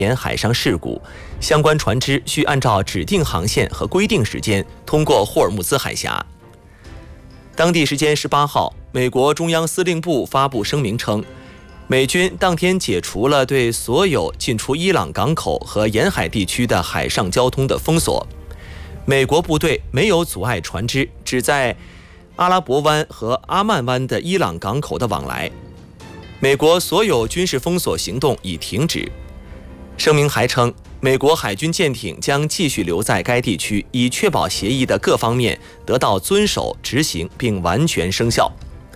海上事故，相关船只需按照指定航线和规定时间通过霍尔木兹海峡。当地时间18号，美国中央司令部发布声明称，美军当天解除了对所有进出伊朗港口和沿海地区的海上交通的封锁。美国部队没有阻碍船只只在阿拉伯湾和阿曼湾的伊朗港口的往来。美国所有军事封锁行动已停止。声明还称，美国海军舰艇将继续留在该地区，以确保协议的各方面得到遵守、执行并完全生效。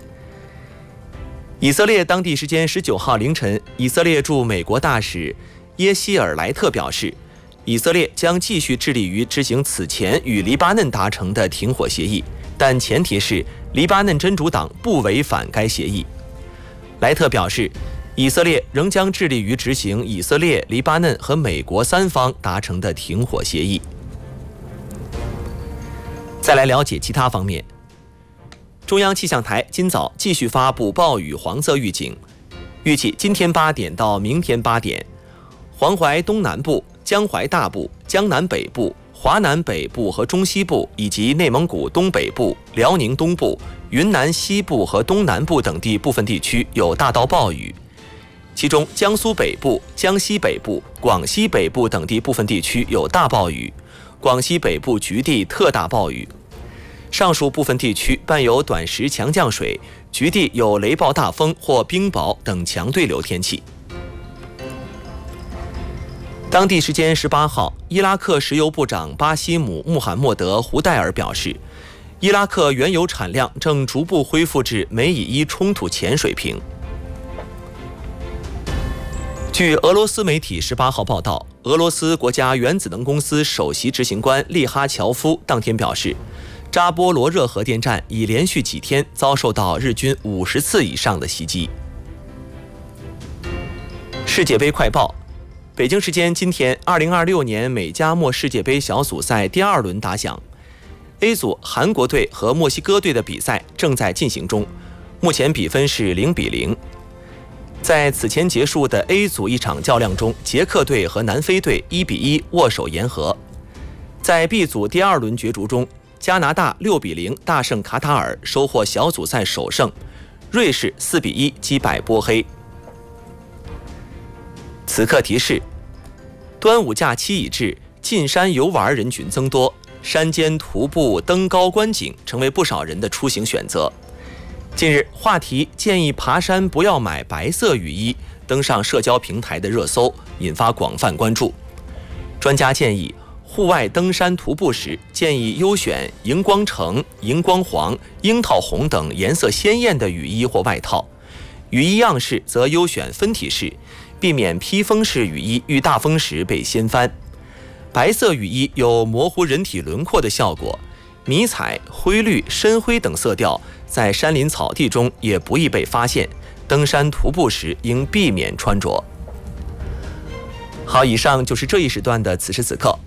以色列当地时间19号凌晨，以色列驻美国大使耶希尔莱特表示，以色列将继续致力于执行此前与黎巴嫩达成的停火协议，但前提是黎巴嫩真主党不违反该协议。莱特表示，以色列仍将致力于执行以色列、黎巴嫩和美国三方达成的停火协议。再来了解其他方面。中央气象台今早继续发布暴雨黄色预警，预计今天8点到明天8点，黄淮东南部、江淮大部、江南北部、华南北部和中西部以及内蒙古东北部、辽宁东部、云南西部和东南部等地部分地区有大到暴雨，其中江苏北部、江西北部、广西北部等地部分地区有大暴雨，广西北部局地特大暴雨。上述部分地区伴有短时强降水，局地有雷暴大风或冰雹等强对流天气。当地时间18号，伊拉克石油部长巴西姆·穆罕默德·胡代尔表示，伊拉克原油产量正逐步恢复至美以1冲突前水平。据俄罗斯媒体18号报道，俄罗斯国家原子能公司首席执行官利哈乔夫当天表示，扎波罗热核电站已连续几天遭受到日均50次以上的袭击。世界杯快报，北京时间今天，2026年美加墨世界杯小组赛第2轮打响。A 组韩国队和墨西哥队的比赛正在进行中，目前比分是0-0。在此前结束的 A 组一场较量中，捷克队和南非队1-1握手言和。在 B 组第2轮角逐中，加拿大6-0大胜卡塔尔，收获小组赛首胜；瑞士4-1击败波黑。此刻提示：端午假期已至，进山游玩人群增多，山间徒步登高观景成为不少人的出行选择。近日，话题建议爬山不要买白色雨衣登上社交平台的热搜，引发广泛关注。专家建议，户外登山徒步时建议优选荧光橙、荧光黄、樱桃红等颜色鲜艳的雨衣或外套，雨衣样式则优选分体式，避免披风式雨衣遇大风时被掀翻。白色雨衣有模糊人体轮廓的效果，迷彩、灰绿、深灰等色调在山林草地中也不易被发现，登山徒步时应避免穿着。好，以上就是这一时段的此时此刻。